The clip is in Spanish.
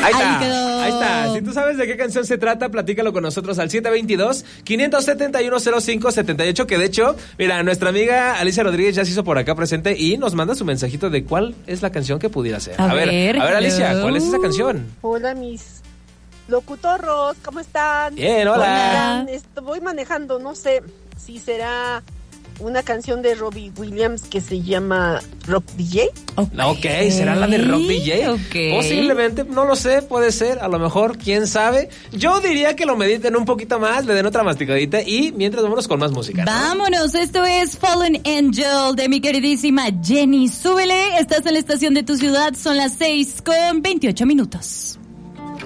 Ahí está. Si tú sabes de qué canción se trata, platícalo con nosotros al 722-571-0578, que de hecho, mira, nuestra amiga Alicia Rodríguez ya se hizo por acá presente y nos manda su mensajito de cuál es la canción que pudiera ser. A ver, Alicia, ¿cuál es esa canción? Hola, mis locutorros, ¿cómo están? Bien, hola. Voy manejando, no sé si será una canción de Robbie Williams que se llama Rock DJ. Ok, ¿será la de Rock DJ? Okay. Posiblemente, no lo sé, puede ser, a lo mejor, quién sabe. Yo diría que lo mediten un poquito más, le den otra masticadita y mientras vámonos con más música, ¿no? Vámonos, esto es Fallen Angel de mi queridísima Jenny. Súbele, estás en la estación de tu ciudad, son las 6:28.